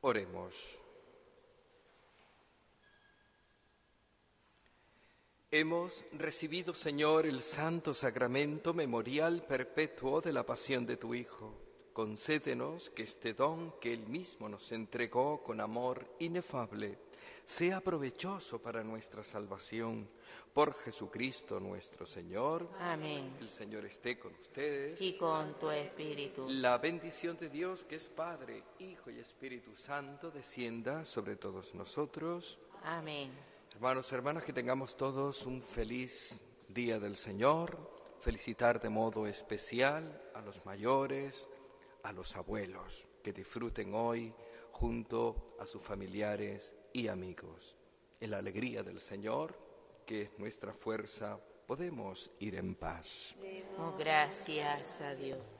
Oremos. Hemos recibido, Señor, el santo sacramento memorial perpetuo de la pasión de tu Hijo. Concédenos que este don que Él mismo nos entregó con amor inefable sea provechoso para nuestra salvación. Por Jesucristo nuestro Señor. Amén. El Señor esté con ustedes. Y con tu espíritu. La bendición de Dios, que es Padre, Hijo y Espíritu Santo, descienda sobre todos nosotros. Amén. Hermanos, hermanas, que tengamos todos un feliz día del Señor. Felicitar de modo especial a los mayores, a los abuelos, que disfruten hoy junto a sus familiares y amigos. En la alegría del Señor, que es nuestra fuerza, podemos ir en paz. Oh, gracias a Dios.